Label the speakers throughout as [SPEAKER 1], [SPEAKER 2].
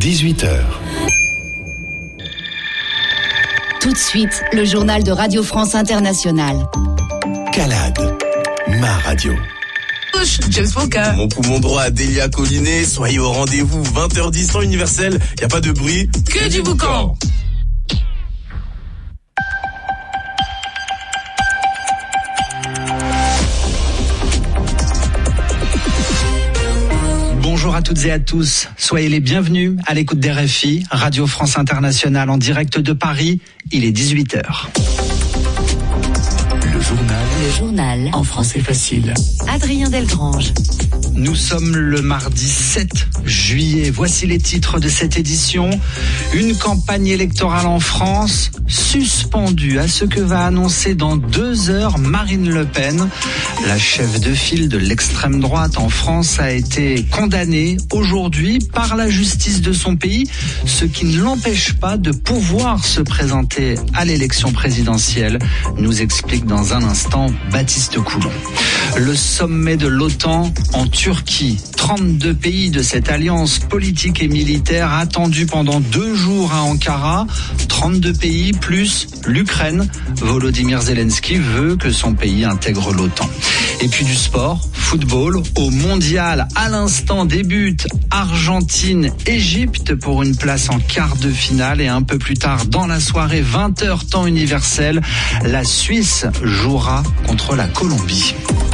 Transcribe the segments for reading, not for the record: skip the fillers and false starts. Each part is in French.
[SPEAKER 1] 18h.
[SPEAKER 2] Tout de suite, le journal de Radio France Internationale.
[SPEAKER 1] Calade, ma radio.
[SPEAKER 3] James Fonka.
[SPEAKER 4] Mon poumon droit à Delia Collinet, soyez au rendez-vous, 20h10 temps universel, y a pas de bruit,
[SPEAKER 3] que du boucan.
[SPEAKER 5] Bonjour à toutes et à tous, soyez les bienvenus à l'écoute d'RFI, Radio France Internationale en direct de Paris, il est 18h.
[SPEAKER 1] Le
[SPEAKER 2] journal
[SPEAKER 1] en français facile.
[SPEAKER 2] Adrien Delgrange.
[SPEAKER 5] Nous sommes le mardi 7 juillet. Voici les titres de cette édition. Une campagne électorale en France suspendue à ce que va annoncer dans 2 heures Marine Le Pen. La chef de file de l'extrême droite en France a été condamnée aujourd'hui par la justice de son pays, ce qui ne l'empêche pas de pouvoir se présenter à l'élection présidentielle, nous explique dans un instant Baptiste Coulon. Le sommet de l'OTAN en Turquie. 32 pays de cette alliance politique et militaire attendu pendant 2 jours à Ankara. 32 pays plus l'Ukraine. Volodymyr Zelensky veut que son pays intègre l'OTAN. Et puis du sport, football. Au mondial, à l'instant débute Argentine-Égypte pour une place en quart de finale. Et un peu plus tard dans la soirée, 20h temps universel, la Suisse jouera contre la Colombie.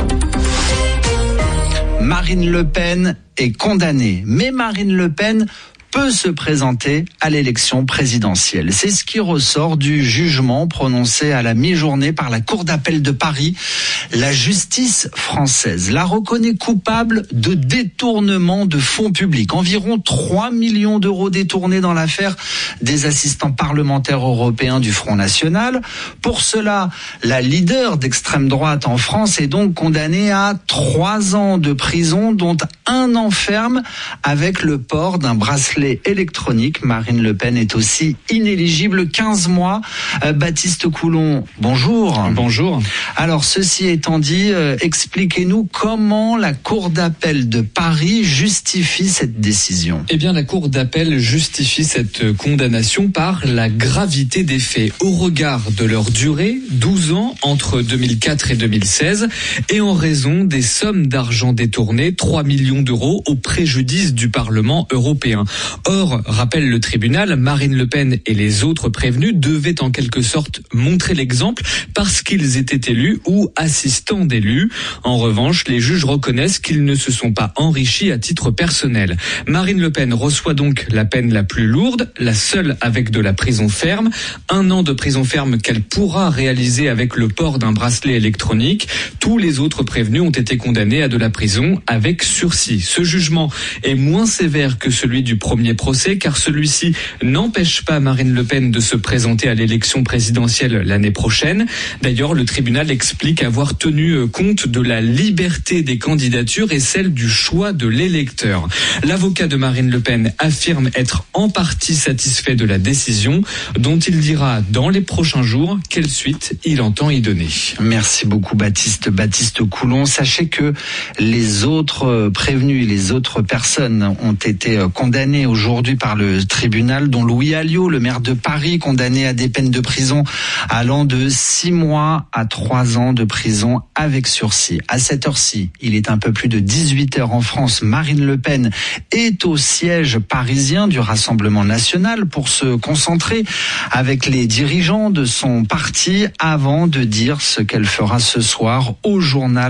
[SPEAKER 5] Marine Le Pen est condamnée, mais Marine Le Pen peut se présenter à l'élection présidentielle. C'est ce qui ressort du jugement prononcé à la mi-journée par la Cour d'appel de Paris. La justice française la reconnaît coupable de détournement de fonds publics. Environ 3 millions d'euros détournés dans l'affaire des assistants parlementaires européens du Front National. Pour cela, la leader d'extrême droite en France est donc condamnée à 3 ans de prison, dont 1 an ferme avec le port d'un bracelet électronique. Marine Le Pen est aussi inéligible 15 mois. Baptiste Coulon, bonjour.
[SPEAKER 6] Bonjour.
[SPEAKER 5] Alors, ceci étant dit, expliquez-nous comment la Cour d'appel de Paris justifie cette décision.
[SPEAKER 6] Eh bien, la Cour d'appel justifie cette condamnation par la gravité des faits au regard de leur durée, 12 ans entre 2004 et 2016, et en raison des sommes d'argent détournées, 3 millions d'euros au préjudice du Parlement européen. Or, rappelle le tribunal, Marine Le Pen et les autres prévenus devaient en quelque sorte montrer l'exemple parce qu'ils étaient élus ou assistants d'élus. En revanche, les juges reconnaissent qu'ils ne se sont pas enrichis à titre personnel. Marine Le Pen reçoit donc la peine la plus lourde, la seule avec de la prison ferme, 1 an de prison ferme qu'elle pourra réaliser avec le port d'un bracelet électronique. Tous les autres prévenus ont été condamnés à de la prison avec sursis. Ce jugement est moins sévère que celui du premier procès, car celui-ci n'empêche pas Marine Le Pen de se présenter à l'élection présidentielle l'année prochaine. D'ailleurs, le tribunal explique avoir tenu compte de la liberté des candidatures et celle du choix de l'électeur. L'avocat de Marine Le Pen affirme être en partie satisfait de la décision, dont il dira dans les prochains jours quelle suite il entend y donner.
[SPEAKER 5] Merci beaucoup Baptiste Coulon. Sachez que les autres prévenus et les autres personnes ont été condamnées aujourd'hui par le tribunal, dont Louis Alliot, le maire de Paris, condamné à des peines de prison allant de 6 mois à 3 ans de prison avec sursis. À cette heure-ci, il est un peu plus de 18h en France. Marine Le Pen est au siège parisien du Rassemblement national pour se concentrer avec les dirigeants de son parti avant de dire ce qu'elle fera ce soir au journal